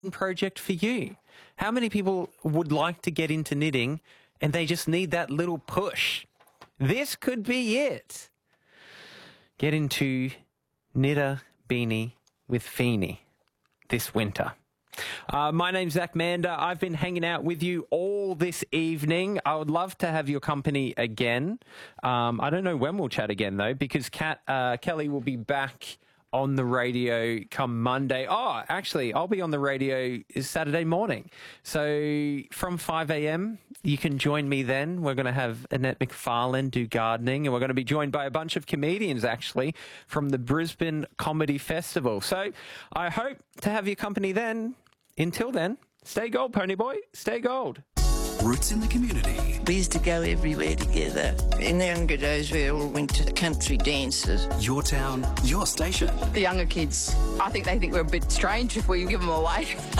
project for you? How many people would like to get into knitting and they just need that little push? This could be it. Get into Knitter Beanie with Feenie this winter. My name's Zach Mander. I've been hanging out with you all this evening. I would love to have your company again. I don't know when we'll chat again, though, because Kelly will be back on the radio come Monday. Oh, actually, I'll be on the radio Saturday morning. So from 5 a.m, you can join me then. We're going to have Annette McFarlane do gardening, and we're going to be joined by a bunch of comedians, actually, from the Brisbane Comedy Festival. So I hope to have your company then. Until then, stay gold, pony boy. Stay gold. Roots in the community. We used to go everywhere together. In the younger days, we all went to country dances. Your town, your station. The younger kids, I think they think we're a bit strange if we give them away.